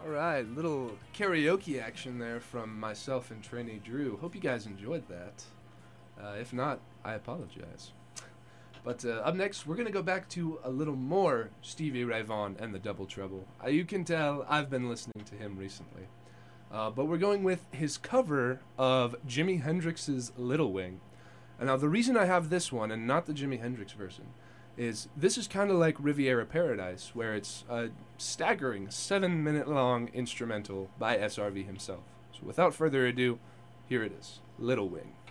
All right, little karaoke action there from myself and trainee Drew. Hope you guys enjoyed that. If not, I apologize. But up next, we're going to go back to a little more Stevie Ray Vaughan and the Double Trouble. You can tell I've been listening to him recently. But we're going with his cover of Jimi Hendrix's Little Wing. And now the reason I have this one and not the Jimi Hendrix version is this is kind of like Riviera Paradise, where it's a staggering 7-minute long instrumental by SRV himself. So without further ado, here it is, Little Wing.